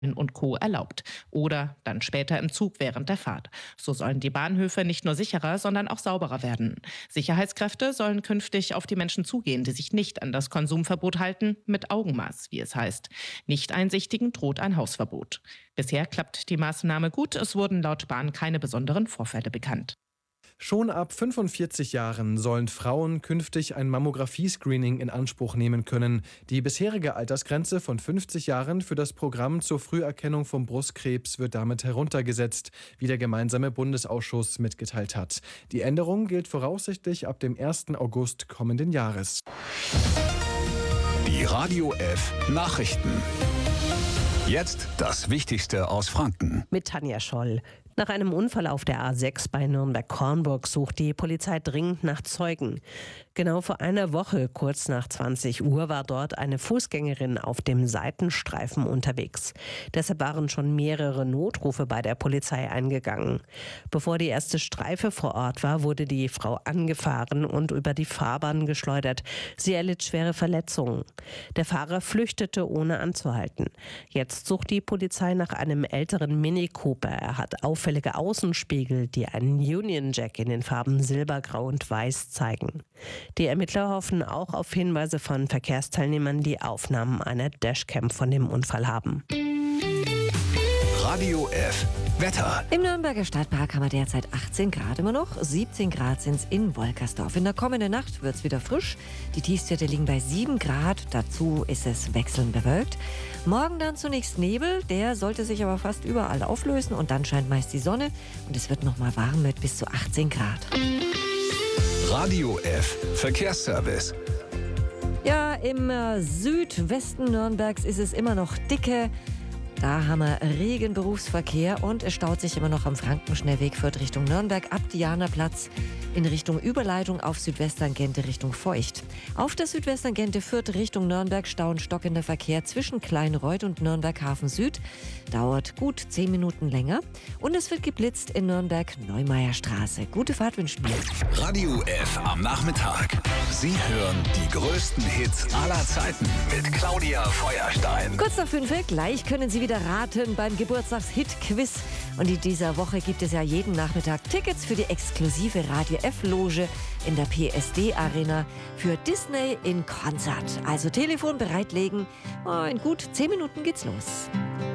und Co. erlaubt. Oder dann später im Zug während der Fahrt. So sollen die Bahnhöfe nicht nur sicherer, sondern auch sauberer werden. Sicherheitskräfte sollen künftig auf die Menschen zugehen, die sich nicht an das Konsumverbot halten, mit Augenmaß, wie es heißt. Nicht-Einsichtigen droht ein Hausverbot. Bisher klappt die Maßnahme gut. Es wurden laut Bahn keine besonderen Vorfälle bekannt. Schon ab 45 Jahren sollen Frauen künftig ein Mammographie-Screening in Anspruch nehmen können. Die bisherige Altersgrenze von 50 Jahren für das Programm zur Früherkennung von Brustkrebs wird damit heruntergesetzt, wie der gemeinsame Bundesausschuss mitgeteilt hat. Die Änderung gilt voraussichtlich ab dem 1. August kommenden Jahres. Die Radio F Nachrichten. Jetzt das Wichtigste aus Franken. Mit Tanja Scholl. Nach einem Unfall auf der A6 bei Nürnberg-Kornburg sucht die Polizei dringend nach Zeugen. Genau vor einer Woche, kurz nach 20 Uhr, war dort eine Fußgängerin auf dem Seitenstreifen unterwegs. Deshalb waren schon mehrere Notrufe bei der Polizei eingegangen. Bevor die erste Streife vor Ort war, wurde die Frau angefahren und über die Fahrbahn geschleudert. Sie erlitt schwere Verletzungen. Der Fahrer flüchtete, ohne anzuhalten. Jetzt sucht die Polizei nach einem älteren Mini Cooper. Er hat auffällige Außenspiegel, die einen Union Jack in den Farben Silbergrau und Weiß zeigen. Die Ermittler hoffen auch auf Hinweise von Verkehrsteilnehmern, die Aufnahmen einer Dashcam von dem Unfall haben. Radio F Wetter. Im Nürnberger Stadtpark haben wir derzeit 18 Grad immer noch. 17 Grad sind es in Wolkersdorf. In der kommenden Nacht wird es wieder frisch. Die Tiefstwerte liegen bei 7 Grad. Dazu ist es wechselnd bewölkt. Morgen dann zunächst Nebel. Der sollte sich aber fast überall auflösen. Und dann scheint meist die Sonne. Und es wird noch mal warm mit bis zu 18 Grad. Radio F Verkehrsservice. Ja, im Südwesten Nürnbergs ist es immer noch dicke. Da haben wir regen Berufsverkehr und es staut sich immer noch am Frankenschnellweg Fürth Richtung Nürnberg ab Dianaplatz in Richtung Überleitung auf Südwesttangente Richtung Feucht. Auf der Südwesttangente Fürth Richtung Nürnberg stauen stockender Verkehr zwischen Kleinreuth und Nürnberg Hafen Süd. Dauert gut 10 Minuten länger. Und es wird geblitzt in Nürnberg Neumeierstraße. Gute Fahrt wünschen wir. Radio F am Nachmittag. Sie hören die größten Hits aller Zeiten mit Claudia Feuerstein. Kurz nach 5, gleich können Sie wieder raten beim Geburtstags-Hit-Quiz. Und in dieser Woche gibt es ja jeden Nachmittag Tickets für die exklusive Radio F-Loge in der PSD-Arena für Disney in Konzert. Also Telefon bereitlegen. In gut 10 Minuten geht's los.